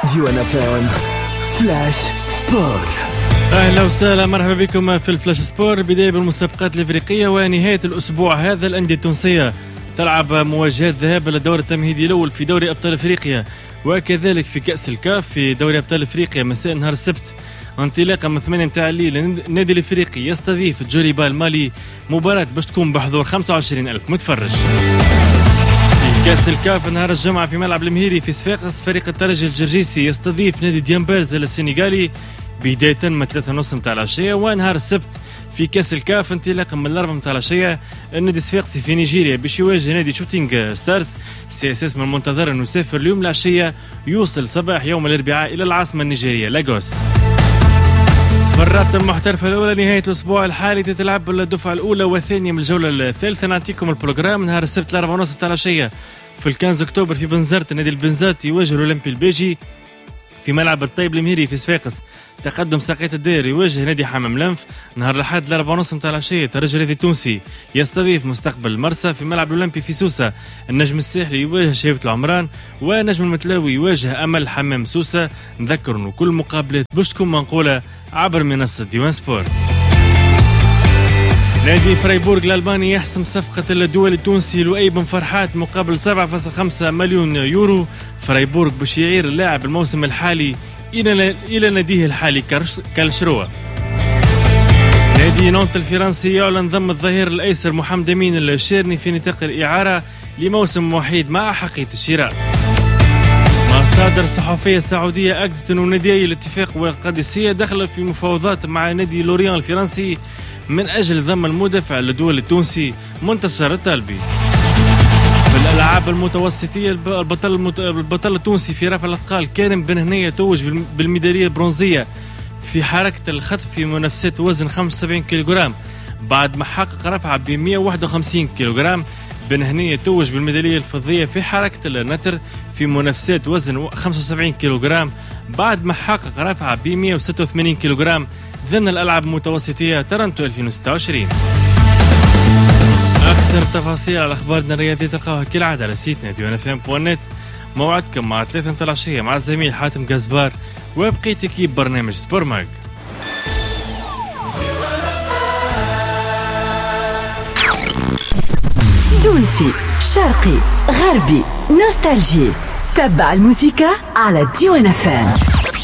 ديوان FM فلاش سبور. أهلا وسهلا، مرحبا بكم في الفلاش سبور. بداية بالمسابقات الإفريقية ونهاية الأسبوع هذا الأندية التونسية تلعب مواجهات ذهاب للدور التمهيدي الأول في دوري أبطال إفريقيا، وكذلك في كأس الكاف في دوري أبطال إفريقيا مساء نهار السبت. انطلاقا من 8 متاع الليل النادي الإفريقي يستضيف جوليبال مالي، مباراة باش تكون بحضور 25,000 متفرج. في كأس الكاف نهار الجمعة في ملعب المهيري في صفاقس، فريق الترجي الجرجيسي يستضيف نادي ديامبرز السنغالي بداية من 3:30 متاع العشية. ونهار السبت في كأس الكاف انطلاقا من 4 متاع العشية النادي الصفاقسي في نيجيريا باش يواجه نادي شوتينغ ستارز. CSS من المنتظر انه يسافر اليوم العشية، يوصل صباح يوم الاربعاء الى العاصمة النيجيرية لاغوس. في الرابطة المحترفة الأولى نهاية الأسبوع الحالي تتلعب الدفعة الأولى والثانية من الجولة الثالثة. نعطيكم البروغرام. نهار السبت 4:30 متاع العشية في 15 أكتوبر في بنزرت النادي البنزرت يواجه الأولمبي البيجي في ملعب الطيب المهيري في صفاقس. تقدم ساقية الدير يواجه نادي حمام لنف. نهار الأحد 4:30 متاع العشية الترجي النادي التونسي يستضيف مستقبل المرسى في ملعب الأولمبي في سوسة. النجم الساحلي يواجه شبيبة العمران، ونجم المتلاوي يواجه أمل حمام سوسة. نذكر إنه كل مقابلات باش تكون منقولة عبر منصة ديوان سبور. نادي فريبورغ الألماني يحسم صفقة الدول التونسي لؤي بن فرحات مقابل 7.5 مليون يورو. فريبورغ باش يعير اللاعب الموسم الحالي إلى ناديه الحالي كالشروة. نادي نونت الفرنسي يعلن ضم الظهير الأيسر محمد أمين الشيرني في نطاق الإعارة لموسم وحيد مع حقية الشراء. مصادر صحفية سعودية أكدت أن نادي الاتفاق والقادسية دخل في مفاوضات مع نادي لوريان الفرنسي من أجل ضم المدافع للدول التونسي منتصر الطالبي. في الألعاب المتوسطية البطل التونسي في رفع الأثقال كريم بن هنية توج بالميدالية البرونزية في حركة الخطف في منافسات وزن 75 كيلوغرام بعد ما حقق رفعة ب 151 كيلوغرام. بن هنية توج بالميدالية الفضية في حركة النتر في منافسات وزن 75 كيلوغرام بعد ما حقق رفعة ب 186 كيلوغرام ضمن الألعاب المتوسطية تورنتو 2026. أكثر تفاصيل على أخبارنا الرياضية تلقاوها كالعادة على سيتنا dionfm.net. موعدكم مع 3 متاع العشية مع الزميل حاتم جزبار وبقية كيب برنامج سبور ماج. تونسي، شرقي، غربي، نوستالجي. تبع الموسيقى على ديوان FM.